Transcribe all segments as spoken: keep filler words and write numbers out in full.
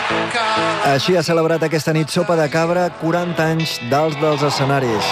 Així ha celebrat aquesta nit Sopa de Cabra quaranta anys dalt dels escenaris.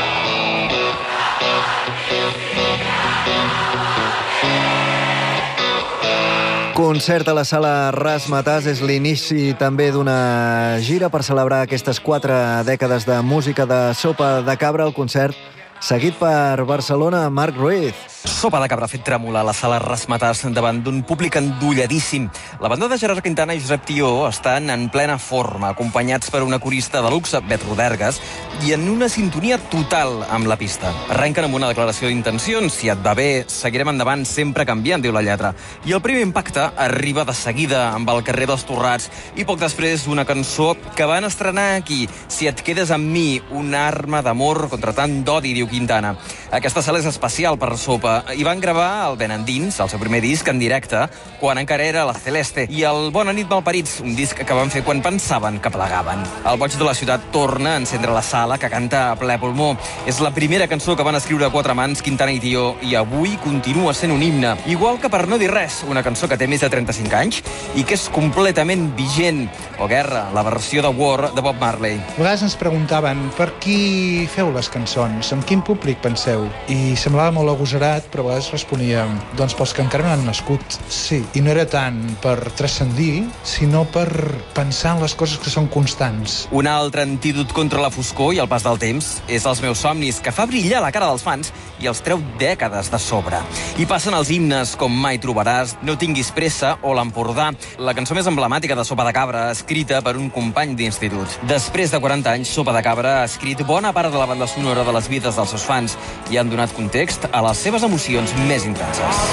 Concert a la sala Razzmatazz és l'inici també d'una gira per celebrar aquestes quatre dècades de música de Sopa de Cabra. El concert seguit per Barcelona, Marc Ruiz. Sopa de Cabra ha fet tremolar la sala Razzmatazz davant d'un públic endolladíssim. La banda de Gerard Quintana i Josep Tió estan en plena forma, acompanyats per una corista de luxe, Bet Rodergas, i en una sintonia total amb la pista. Arrenquen amb una declaració d'intencions. Si et va bé, seguirem endavant, sempre canviant, diu la lletra. I el primer impacte arriba de seguida amb el carrer dels Torrats i poc després una cançó que van estrenar aquí, Si et quedes amb mi, una arma d'amor contra tant d'odi, diu Quintana. Aquesta sala és especial per Sopa i van gravar el Ben Endins, el seu primer disc, en directe, quan encara era la Celeste, i el Bona nit malparits, un disc que van fer quan pensaven que plegaven. El Boig de la ciutat torna a encendre la sala, que canta a ple pulmó. És la primera cançó que van escriure a quatre mans, Quintana i Tió, i avui continua sent un himne. Igual que Per no dir res, una cançó que té més de trenta-cinc anys i que és completament vigent. O Guerra, la versió de War de Bob Marley. A vegades ens preguntaven per qui feu les cançons, amb quin públic penseu? I semblava molt agosarat, però a vegades responíem, doncs pels que encara no han nascut. Sí, i no era tant per transcendir, sinó per pensar en les coses que són constants. Un altre antídot contra la foscor i el pas del temps és Els meus somnis, que fa brillar la cara dels fans i els treu dècades de sobre. I passen els himnes com Mai trobaràs, No tinguis pressa o L'Empordà, la cançó més emblemàtica de Sopa de Cabra, escrita per un company d'institut. Després de quaranta anys, Sopa de Cabra ha escrit bona part de la banda sonora de les vides dels seus fans i han donat context a les seves emocions més intenses.